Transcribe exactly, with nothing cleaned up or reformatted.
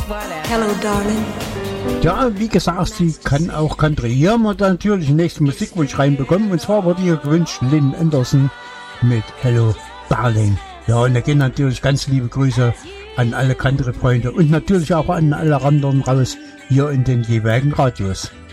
Hello, darling. Ja, wie gesagt, sie kann auch Country. Hier haben wir dann natürlich den nächsten Musikwunsch reinbekommen. Und zwar wurde hier gewünscht Lynn Anderson mit Hello, Darling. Ja, und da gehen natürlich ganz liebe Grüße an alle Country-Freunde und natürlich auch an alle anderen raus hier in den jeweiligen Radios.